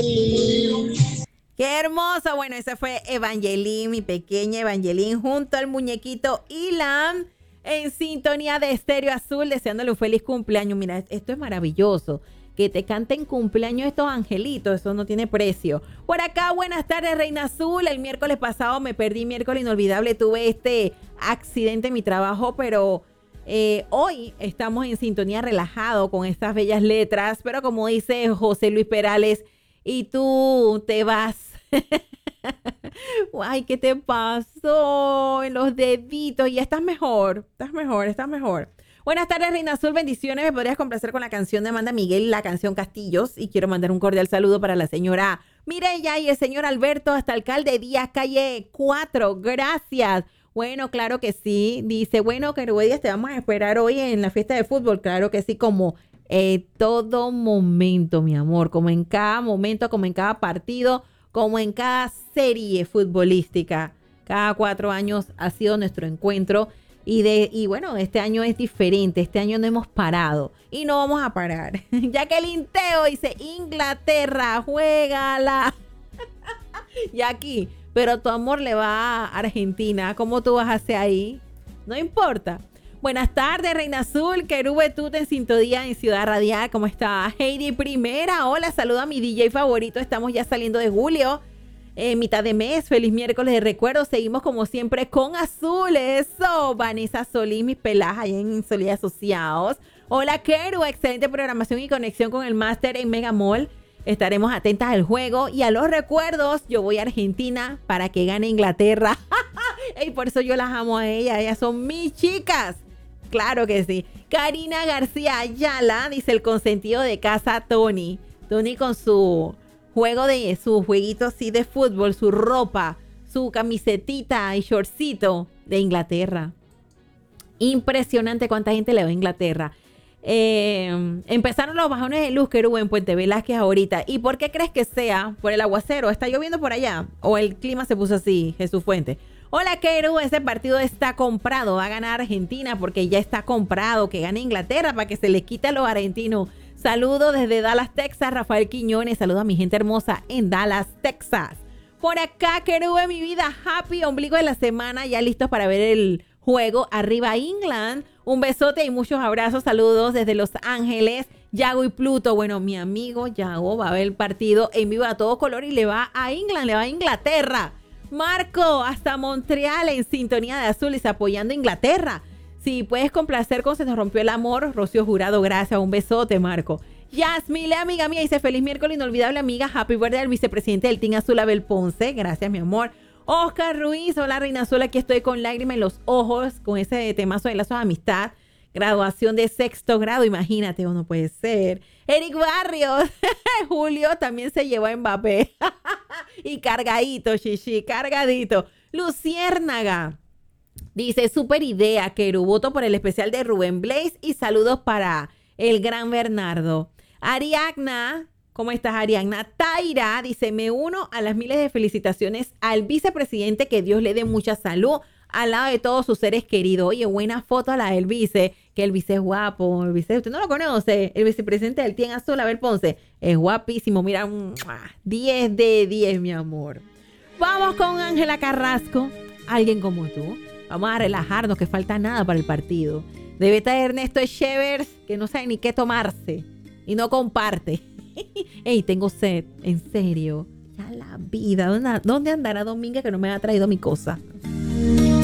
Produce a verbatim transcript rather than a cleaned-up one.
Qué hermoso. Bueno, ese fue Evangeline, mi pequeña Evangeline, junto al muñequito Ilan, en sintonía de Estéreo Azul, deseándole un feliz cumpleaños. Mira, esto es maravilloso. Que te canten cumpleaños estos angelitos, eso no tiene precio. Por acá, buenas tardes, Reina Azul. El miércoles pasado me perdí, miércoles inolvidable. Tuve este accidente en mi trabajo, pero eh, hoy estamos en sintonía relajado con estas bellas letras. Pero como dice José Luis Perales, y tú te vas. Ay, ¿qué te pasó en los deditos? Ya estás mejor, estás mejor, estás mejor. Buenas tardes, Reina Azul, bendiciones. Me podrías complacer con la canción de Amanda Miguel, la canción Castillos. Y quiero mandar un cordial saludo para la señora Mireya y el señor Alberto, hasta alcalde Díaz, calle cuatro. Gracias. Bueno, claro que sí. Dice, bueno, Querubedías, te vamos a esperar hoy en la fiesta de fútbol. Claro que sí, como eh, todo momento, mi amor. Como en cada momento, como en cada partido, como en cada serie futbolística. Cada cuatro años ha sido nuestro encuentro. Y, de, y bueno, este año es diferente, este año no hemos parado y no vamos a parar. Jacqueline Teo dice, Inglaterra, juégala. Y aquí, pero tu amor le va a Argentina, ¿cómo tú vas a hacer ahí? No importa. Buenas tardes, Reina Azul, Querube Tut en sintonía en Ciudad Radial, ¿cómo está? Heidi Primera, hola, saludo a mi D J favorito, estamos ya saliendo de julio. Eh, mitad de mes, feliz miércoles de recuerdo. Seguimos como siempre con Azul. Eso, Vanessa Solís, mis pelajas allá en Solís Asociados. Hola, Keru, excelente programación y conexión con el máster en Mega Mall. Estaremos atentas al juego y a los recuerdos. Yo voy a Argentina para que gane Inglaterra. Y por eso yo las amo a ellas. Ellas son mis chicas. Claro que sí. Karina García Ayala dice el consentido de casa Tony. Tony con su juego de su jueguito así de fútbol, su ropa, su camisetita y shortcito de Inglaterra. Impresionante cuánta gente le va a Inglaterra. Eh, empezaron los bajones de luz que hubo en Puente Velázquez ahorita. ¿Y por qué crees que sea? ¿Por el aguacero? ¿Está lloviendo por allá? ¿O el clima se puso así, Jesús Fuente? Hola, Keru, ese partido está comprado. Va a ganar Argentina porque ya está comprado. Que gane Inglaterra para que se les quite a los argentinos. Saludos desde Dallas, Texas, Rafael Quiñones. Saludos a mi gente hermosa en Dallas, Texas. Por acá, Querube, mi vida, happy ombligo de la semana, ya listos para ver el juego. Arriba England, un besote y muchos abrazos. Saludos desde Los Ángeles, Yago y Pluto. Bueno, mi amigo Yago va a ver el partido en vivo a todo color y le va a England, le va a Inglaterra. Marco, hasta Montreal en sintonía de azules apoyando a Inglaterra. Si puedes complacer con Se nos rompió el amor, Rocío Jurado, gracias, un besote, Marco. Yasmile, amiga mía, dice feliz miércoles, inolvidable amiga, happy birthday al vicepresidente del Team Azul, Abel Ponce, gracias, mi amor. Oscar Ruiz, hola, Reina Azul, aquí estoy con lágrimas en los ojos, con ese temazo de lazos de amistad, graduación de sexto grado, imagínate, o no puede ser. Eric Barrios, Julio también se llevó a Mbappé, y cargadito, chichi, cargadito. Luciérnaga. Dice, súper idea, Keru, voto por el especial de Rubén Blaze y saludos para el gran Bernardo. Ariagna, ¿cómo estás, Ariagna? Taira dice, me uno a las miles de felicitaciones al vicepresidente, que Dios le dé mucha salud al lado de todos sus seres queridos. Oye, buena foto a la del vice, que el vice es guapo, el vice, usted no lo conoce, el vicepresidente del Team Azul, Abel Ponce, es guapísimo, mira, diez de diez, mi amor. Vamos con Ángela Carrasco, alguien como tú. Vamos a relajarnos, que falta nada para el partido. Debe estar Ernesto Echevers, que no sabe ni qué tomarse y no comparte. Ey, tengo sed, en serio. Ya la vida. ¿Dónde, dónde andará Dominga que no me ha traído mi cosa?